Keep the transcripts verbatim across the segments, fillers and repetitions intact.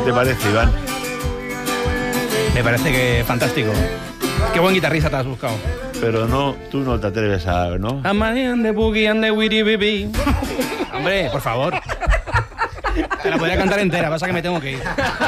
te parece, Iván? Me parece que fantástico. Qué buen guitarrista te has buscado. Pero no, tú no te atreves a, ¿no? I'm a man de boogie and the witty baby. Hombre, por favor. Te la podría cantar entera, pasa que me tengo que ir.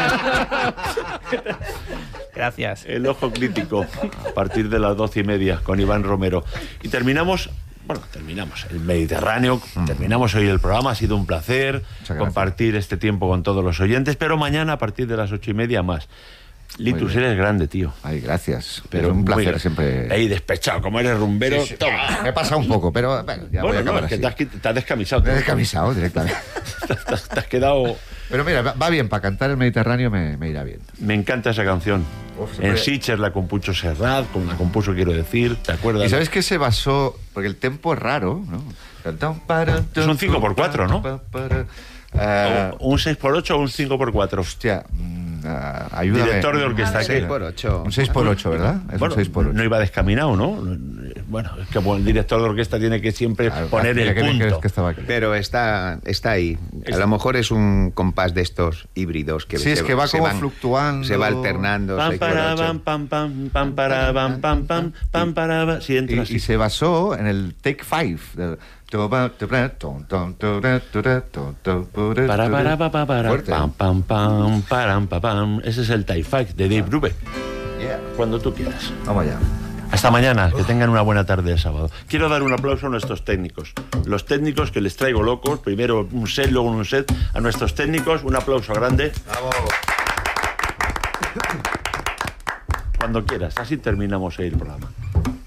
Gracias. El ojo crítico, a partir de las doce y media, con Iván Romero. Y terminamos, bueno, terminamos el Mediterráneo, mm. terminamos hoy el programa, ha sido un placer compartir este tiempo con todos los oyentes, pero mañana a partir de las ocho y media más. Litus, eres grande, tío. Ay, gracias. Pero es un placer muy, siempre. Ahí despechado, como eres rumbero. Sí, sí. Toma. Me he pasado un poco, pero bueno, ya bueno, voy a acabar no, es que así. te has, te has descamisado. Me he descamisado directamente. te, has, te has quedado. Pero mira, va bien, para cantar el Mediterráneo me, me irá bien. Me encanta esa canción. Uf, en Sitges la compuso Serrat, como la compuso, quiero decir, ¿te acuerdas? ¿Y sabes qué se basó? Porque el tempo es raro, ¿no? Es un cinco por cuatro, ¿no? Uh, un seis por ocho o un cinco por cuatro. Hostia, uh, ayúdame. Director de orquesta. Un seis por ocho. Un seis por ocho, ¿verdad? Es bueno, un seis por ocho. No iba descaminado, ¿no? Bueno, es que el director de orquesta tiene que siempre claro, poner el punto. Que estaba Pero está, está ahí. A lo mejor es un compás de estos híbridos que sí, se, es que va se como van, fluctuando. Se va alternando. Pam, para, pam, pam, pam, pam, para, pam, pam, pam, pam, para, sí, entra y, así. y se basó en el Take Five. Del, para para para para pam pam pam param pam. Ese es el Take Five de Dave Brubeck. Yeah. Cuando tú quieras. Vamos allá. Hasta mañana, que tengan una buena tarde de sábado. Quiero dar un aplauso a nuestros técnicos. Los técnicos que les traigo locos, primero un set, luego un set. A nuestros técnicos, un aplauso grande. ¡Bravo! Cuando quieras, así terminamos el programa.